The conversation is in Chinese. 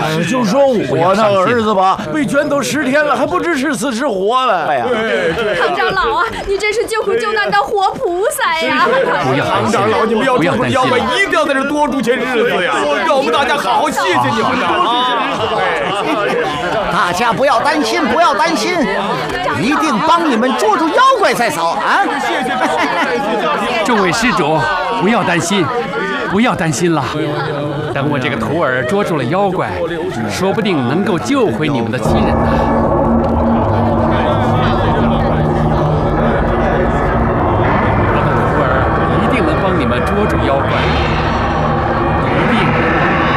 哎呀，就说我那个儿子吧，被卷走10天了，还不知是死是活了。哎呀， 唐长老啊，你真是救苦救难的活菩萨呀！ 唐长老，你们要救出妖怪，一定要在这多住些日子呀，让我们大家好好谢谢你们啊！ 大家不要担心，不要担心，一定帮你们捉住妖怪再走啊！ 谢谢众位施主，不要担心，不要担心了。等我这个徒儿捉住了妖怪，说不定能够救回你们的亲人呢。我的徒儿一定能帮你们捉住妖怪，一定。